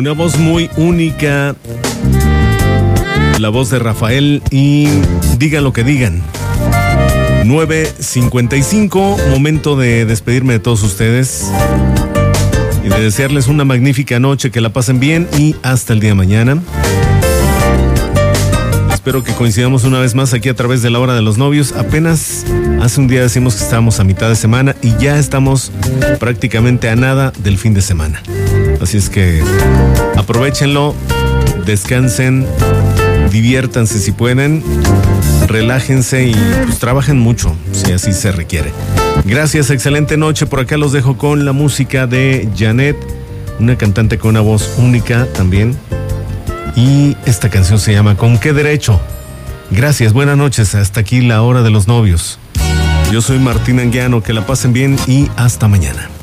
Una voz muy única, la voz de Rafael, y digan lo que digan. 9:55, momento de despedirme de todos ustedes y de desearles una magnífica noche, que la pasen bien y hasta el día de mañana. Espero que coincidamos una vez más aquí a través de La Hora de los Novios. Apenas hace un día decimos que estábamos a mitad de semana y ya estamos prácticamente a nada del fin de semana. Así es que aprovéchenlo, descansen, diviértanse si pueden, relájense y pues trabajen mucho, si así se requiere. Gracias, excelente noche. Por acá los dejo con la música de Janet, una cantante con una voz única también. Y esta canción se llama ¿Con qué derecho? Gracias, buenas noches. Hasta aquí La Hora de los Novios. Yo soy Martín Anguiano, que la pasen bien y hasta mañana.